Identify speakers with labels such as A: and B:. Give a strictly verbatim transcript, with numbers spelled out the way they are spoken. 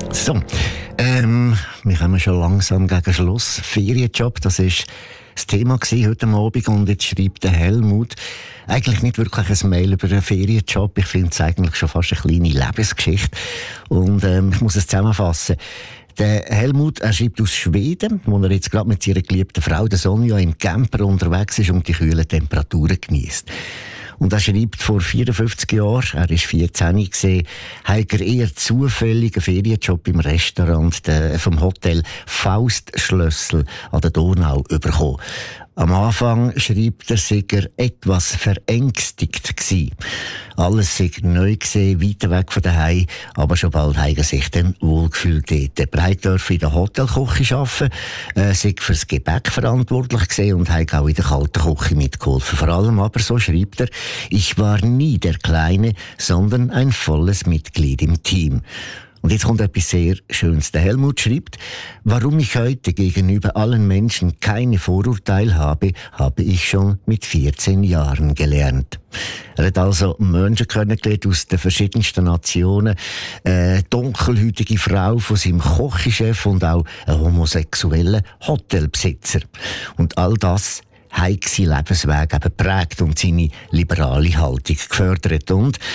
A: So, ähm, wir kommen schon langsam gegen Schluss. Ferienjob, das ist das Thema gewesen heute Abend, und jetzt schreibt der Helmut eigentlich nicht wirklich ein Mail über einen Ferienjob. Ich finde es eigentlich schon fast eine kleine Lebensgeschichte. Und ähm, ich muss es zusammenfassen. Der Helmut, er schreibt aus Schweden, wo er jetzt gerade mit seiner geliebten Frau, der Sonja, im Camper unterwegs ist und die kühlen Temperaturen genießt. Und er schreibt, vor vierundfünfzig Jahren, er war vierzehn, gesehen, hat er eher zufällig einen Ferienjob im Restaurant de, vom Hotel Faustschlössl an der Donau bekommen. Am Anfang schreibt er, sei er etwas verängstigt gsi. Alles sei neu gesehen, weiter weg von daheim, aber schon bald hat er sich dann wohlgefühlt dort. Er durfte in der Hotelküche arbeiten, äh, sei fürs Gebäck verantwortlich gewesen und hat auch in der kalten Küche mitgeholfen. Vor allem aber, so schreibt er, ich war nie der Kleine, sondern ein volles Mitglied im Team. Und jetzt kommt etwas sehr Schönes. Der Helmut schreibt, warum ich heute gegenüber allen Menschen keine Vorurteile habe, habe ich schon mit vierzehn Jahren gelernt. Er hat also Menschen kennengelernt aus den verschiedensten Nationen, eine dunkelhäutige Frau von seinem Kochchef und auch einen homosexuellen Hotelbesitzer. Und all das hat seinen Lebensweg eben geprägt und seine liberale Haltung gefördert. Und